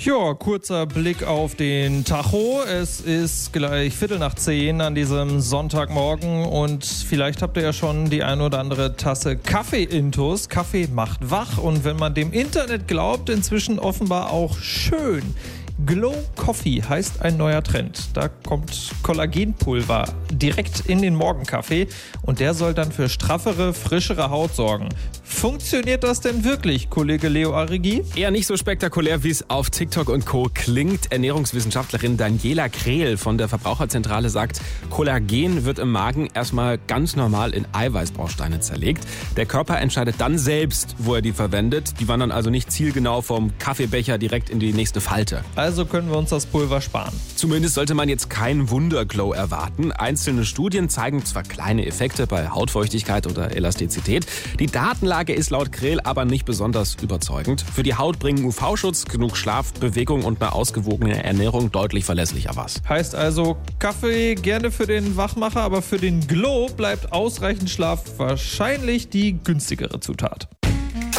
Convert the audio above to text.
Ja, kurzer Blick auf den Tacho. Es ist gleich 9:15 an diesem Sonntagmorgen und vielleicht habt ihr ja schon die ein oder andere Tasse Kaffee intus. Kaffee macht wach und wenn man dem Internet glaubt, inzwischen offenbar auch schön. Glow Coffee heißt ein neuer Trend. Da kommt Kollagenpulver direkt in den Morgenkaffee und der soll dann für straffere, frischere Haut sorgen. Funktioniert das denn wirklich, Kollege Leo Arrighi? Eher nicht so spektakulär, wie es auf TikTok und Co. klingt. Ernährungswissenschaftlerin Daniela Krehl von der Verbraucherzentrale sagt, Kollagen wird im Magen erstmal ganz normal in Eiweißbausteine zerlegt. Der Körper entscheidet dann selbst, wo er die verwendet. Die wandern also nicht zielgenau vom Kaffeebecher direkt in die nächste Falte. Also können wir uns das Pulver sparen. Zumindest sollte man jetzt keinen Wunderglow erwarten. Einzelne Studien zeigen zwar kleine Effekte bei Hautfeuchtigkeit oder Elastizität. Die Datenlage ist laut Krehl aber nicht besonders überzeugend. Für die Haut bringen UV-Schutz, genug Schlaf, Bewegung und eine ausgewogene Ernährung deutlich verlässlicher was. Heißt also, Kaffee gerne für den Wachmacher, aber für den Glow bleibt ausreichend Schlaf wahrscheinlich die günstigere Zutat.